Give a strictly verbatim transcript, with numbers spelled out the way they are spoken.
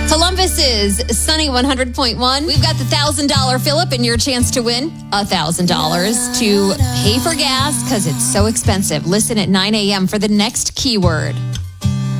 Columbus's Sunny one hundred point one. We've got the one thousand dollars Phillip and your chance to win one thousand dollars to pay for gas because it's so expensive. Listen at nine a.m. for the next keyword.